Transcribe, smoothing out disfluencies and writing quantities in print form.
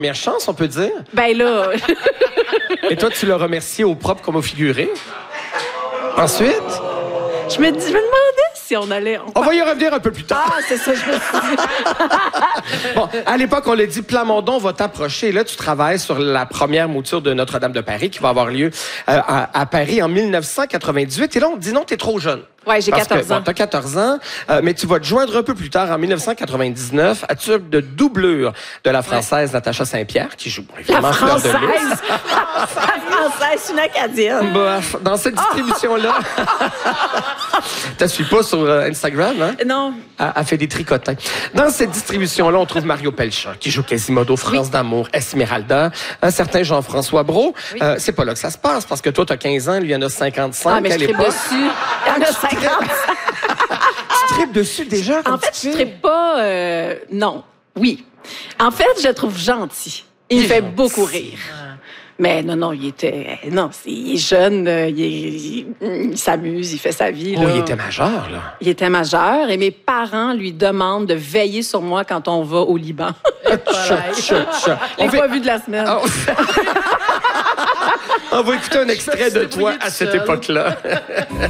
Première chance, on peut dire. Ben là... Et toi, tu l'as remercié au propre comme au figuré. Ensuite? Je me demandais si on allait... On va y revenir un peu plus tard. Ah, c'est ça, je me suis dit. Bon, à l'époque, on l'a dit, Plamondon va t'approcher. Là, tu travailles sur la première mouture de Notre-Dame de Paris qui va avoir lieu à Paris en 1998. Et là, on te dit non, t'es trop jeune. Oui, j'ai 14 ans. Bon, t'as 14 ans, mais tu vas te joindre un peu plus tard, en 1999, à titre de doublure de la Française Natacha Saint-Pierre, qui joue évidemment La Fleur de Française! Lys. La Française, une Acadienne. Bref, dans cette distribution-là, tu ne suis pas sur Instagram, hein? Non. Elle fait des tricotins. Dans cette distribution-là, on trouve Mario Pelchat, qui joue Quasimodo, France d'amour, Esmeralda, un certain Jean-François Brault. Oui. C'est pas là que ça se passe, parce que toi, tu as 15 ans, lui, il en a 55 Ah, mais à je tripe l'époque. dessus. Il y en a 50. Tu tripes dessus déjà? En fait, je ne tripe pas... non. Oui. En fait, je le trouve gentil. Il me fait beaucoup rire. Mais non, il était... Non, il est jeune, il s'amuse, il fait sa vie. Oh, là. il était majeur, là. Il était majeur et mes parents lui demandent de veiller sur moi quand on va au Liban. Les fois vues de la semaine. Oh. On va écouter un extrait de toi à cette époque-là.